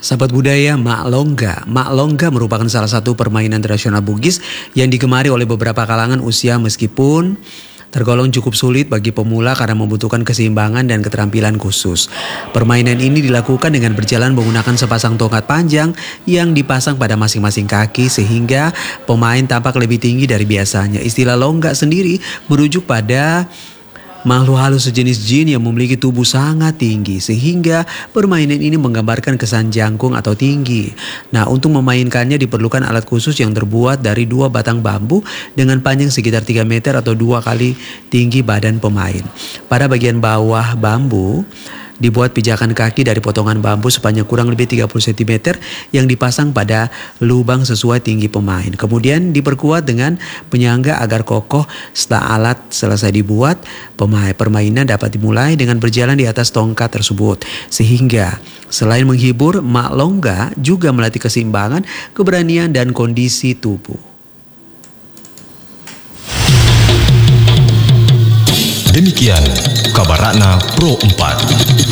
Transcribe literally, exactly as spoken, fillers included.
Sahabat budaya, Mak Longga. Mak Longga merupakan salah satu permainan tradisional Bugis yang digemari oleh beberapa kalangan usia meskipun tergolong cukup sulit bagi pemula karena membutuhkan keseimbangan dan keterampilan khusus. Permainan ini dilakukan dengan berjalan menggunakan sepasang tongkat panjang yang dipasang pada masing-masing kaki sehingga pemain tampak lebih tinggi dari biasanya. Istilah longga sendiri merujuk pada makhluk halus sejenis jin yang memiliki tubuh sangat tinggi sehingga permainan ini menggambarkan kesan jangkung atau tinggi. Nah, untuk memainkannya diperlukan alat khusus yang terbuat dari dua batang bambu dengan panjang sekitar tiga meter atau dua kali tinggi badan pemain. Pada bagian bawah bambu dibuat pijakan kaki dari potongan bambu sepanjang kurang lebih tiga puluh sentimeter yang dipasang pada lubang sesuai tinggi pemain. Kemudian diperkuat dengan penyangga agar kokoh. Setelah alat selesai dibuat, pemain permainan dapat dimulai dengan berjalan di atas tongkat tersebut. Sehingga selain menghibur, Mak Longga juga melatih keseimbangan, keberanian, dan kondisi tubuh. Demikian kabar Ratna Pro empat.